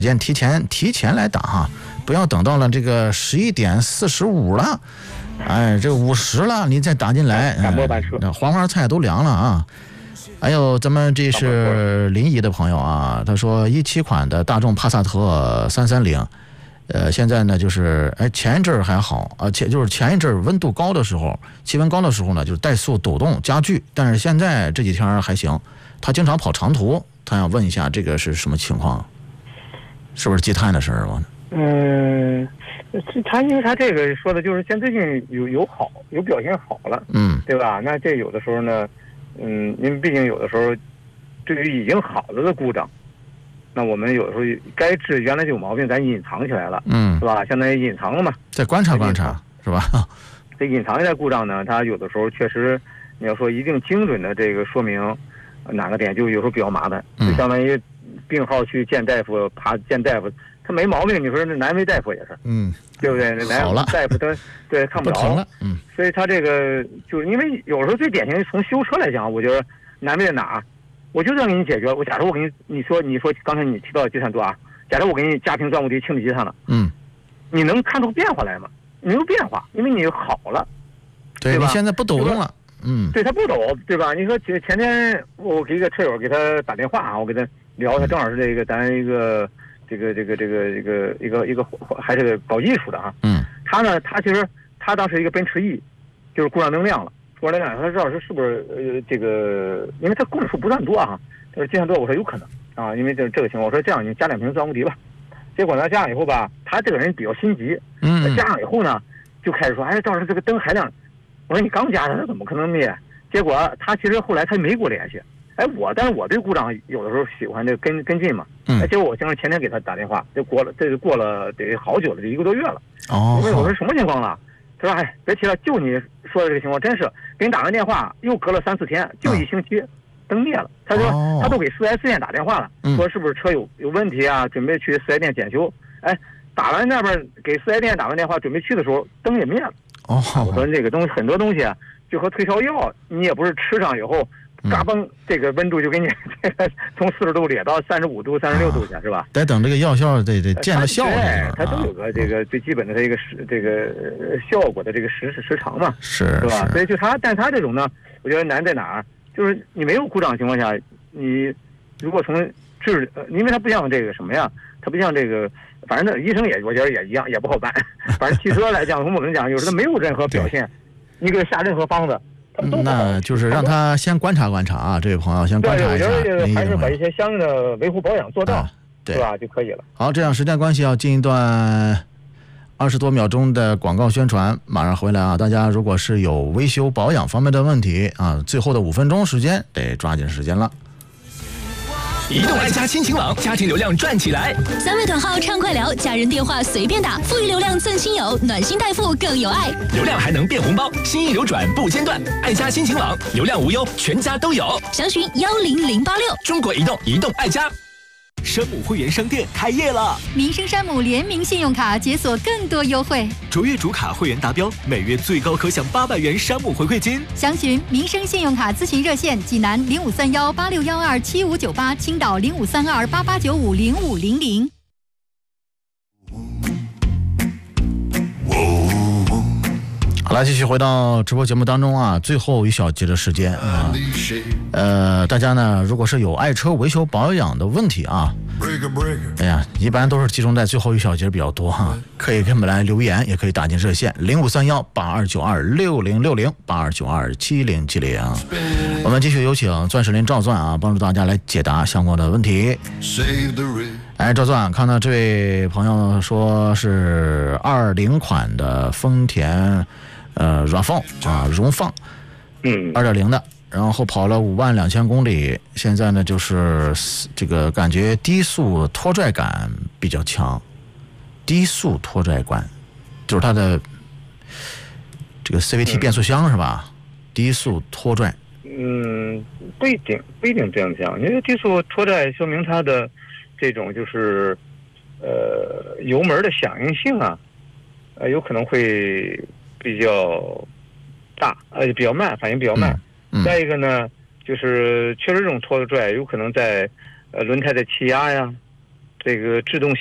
间提前来打哈，不要等到了这个11点45了，哎，这个50了你再打进来， 赶末班车， 黄花菜都凉了啊。还有咱们这是临沂的朋友啊，他说17款的大众帕萨特330，现在呢就是前一阵儿还好啊，就是前一阵儿温度高的时候，气温高的时候呢，就是怠速抖动加剧，但是现在这几天还行。他经常跑长途，他想问一下这个是什么情况，是不是积碳的事儿吗？ 他因为他这个说的就是现在最近有表现好了，对吧？那这有的时候呢，因为毕竟有的时候对于已经好了的故障，那我们有的时候该治原来就有毛病，咱隐藏起来了，是吧？相当于隐藏了嘛， 再观察观察，是吧？ 这隐藏一下故障呢，它有的时候确实你要说一定精准的这个说明哪个点，就有时候比较麻烦，就相当于病号去见大夫，见大夫，他没毛病，你说那难为大夫也是，对不对？ 好了， 大夫他对看不着了，所以他这个就是因为有时候最典型从修车来讲，我觉得难为在哪？我就这样给你解决。我假如我给你说刚才你提到的计算多啊，假如我给你加平钻固堤清理积碳了，你能看出变化来吗？没有变化，因为你好了， 对吧？你现在不抖动了。 对他不抖，对吧？你说前天我给一个车友给他打电话啊，我给他聊，他正好是这个咱一个还是搞艺术的啊。他呢，他其实他当时一个奔驰 E， 就是故障灯亮了，故障灯亮，他赵老师是不是这个？因为他公里数不算多啊，他说计算多，我说有可能啊，因为这个情况，我说这样你加2瓶钻固堤吧。结果呢，加上以后吧，他这个人比较心急，加上以后呢，就开始说，赵老师这个灯还亮。我说你刚加上，怎么可能灭？结果他其实后来他没给我联系。但是我对故障有的时候喜欢这个跟进嘛。结果我前天给他打电话，就过了得好久了，得1个多月了。因为我说什么情况了？他说别提了，就你说的这个情况，真是给你打个电话，又隔了3-4天，就1星期，灯灭了。他说他都给4S店打电话了，说是不是车有问题啊？准备去4S店检修。打完那边给4S店打完电话，准备去的时候，灯也灭了。我说这个东西很多东西啊，就和退烧药，你也不是吃上以后，嘎嘣，这个温度就给你这个从40度裂到35度、36度去，是吧？ 得等这个药效得见了效。 它都有个这个最基本的这个效果的这个时长嘛，是吧？所以但他这种呢，我觉得难在哪儿？就是你没有故障情况下，你如果从因为它不像这个什么呀，它不像这个。反正医生我觉得也一样，也不好办。反正汽车来讲，从我们讲，有时候没有任何表现，你给他下任何方子， 那就是让他先观察观察啊，这位朋友先观察一下。 对，我觉得还是把一些相应的维护保养做到，对吧，就可以了。 好，这样时间关系要进一段20多秒钟的广告宣传，马上回来啊！大家如果是有维修保养方面的问题啊，最后的5分钟时间得抓紧时间了。 移动爱家亲情网，家庭流量赚起来！3位短号畅快聊，家人电话随便打，富裕流量赠亲友，暖心代付更有爱，流量还能变红包，心意流转不间断。爱家亲情网，流量无忧，全家都有。详询10086。中国移动，移动爱家。 山姆会员商店开业了， 民生山姆联名信用卡解锁更多优惠， 卓越主卡会员达标，每月最高可享800元山姆回馈金。 详询民生信用卡咨询热线：济南053186127598，青岛053288950500。 好了，继续回到直播节目当中啊，最后一小节的时间啊，大家呢，如果是有爱车维修保养的问题啊，哎呀，一般都是集中在最后一小节比较多哈，可以给我们来留言，也可以打进热线05318292606082927070。我们继续有请钻石林赵钻啊，帮助大家来解答相关的问题。赵钻，看到这位朋友说是20款的丰田RAV4啊，荣放，2.0的，然后跑了52000公里，现在呢就是这个感觉低速拖拽感比较强，低速拖拽感就是它的这个 CVT 变速箱是吧？低速拖拽。 不一定这样讲，因为低速拖拽说明它的这种就是油门的响应性啊，有可能会比较大，比较慢，反应比较慢。再一个呢，就是确实这种拖拽有可能在轮胎的气压呀， 这个制动